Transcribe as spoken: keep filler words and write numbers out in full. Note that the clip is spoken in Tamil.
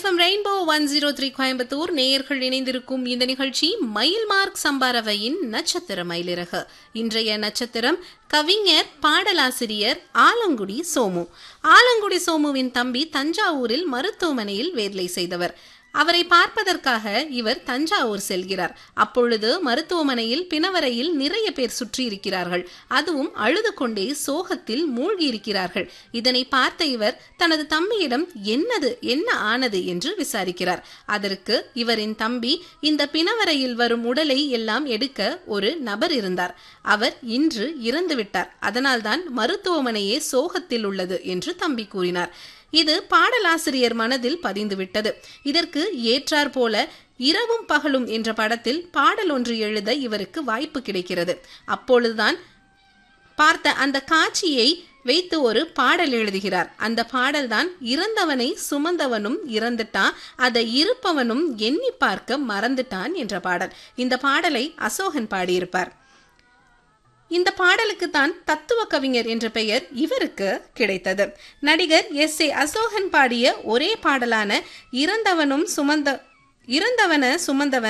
FM rainbow one zero three Coimbatore நேயர்கள் இணைந்திருக்கும் இந்த நிகழ்ச்சி மயில் மார்க் சம்பாரவையின் நட்சத்திர மயிலிறகு. இன்றைய நட்சத்திரம் கவிஞர் பாடலாசிரியர் ஆலங்குடி சோமு. ஆலங்குடி சோமுவின் தம்பி தஞ்சாவூரில் மருத்துவமனையில் வேலை செய்தவர். அவரை பார்ப்பதற்காக இவர் தஞ்சாவூர் செல்கிறார். அப்பொழுது மருத்துவமனையில் பிணவரையில் நிறைய பேர் சுற்றி இருக்கிறார்கள். அதுவும் அழுது கொண்டே சோகத்தில் மூழ்கி இருக்கிறார்கள். இதனை பார்த்த இவர் தனது தம்பியிடம் என்னது என்ன ஆனது என்று விசாரிக்கிறார். அதற்கு இவரின் தம்பி, இந்த பிணவரையில் வரும் உடலை எல்லாம் எடுக்க ஒரு நபர் இருந்தார். அவர் இன்று இறந்துவிட்டார். அதனால்தான் மருத்துவமனையே சோகத்தில் உள்ளது என்று தம்பி கூறினார். இது பாடலாசிரியர் மனதில் பதிந்துவிட்டது. இதற்கு ஏற்றார் போல இரவும் பகலும் என்ற படத்தில் பாடல் ஒன்று எழுத இவருக்கு வாய்ப்பு கிடைக்கிறது. அப்பொழுதுதான் பார்த்த அந்த காட்சியை வைத்து ஒரு பாடல் எழுதுகிறார். அந்த பாடல்தான் இறந்தவனை சுமந்தவனும் இறந்துட்டான், அதை இருப்பவனும் எண்ணி பார்க்க மறந்துட்டான் என்ற பாடல். இந்த பாடலை அசோகன் பாடியிருப்பார். இந்த பாடலுக்கு தான் தத்துவ கவிஞர் என்ற பெயர் இவருக்கு கிடைத்தது. நடிகர் எஸ் ஏ அசோகன் பாடிய ஒரே பாடலான இறந்தவனும் சுமந்த இறந்தவன சுமந்தவன்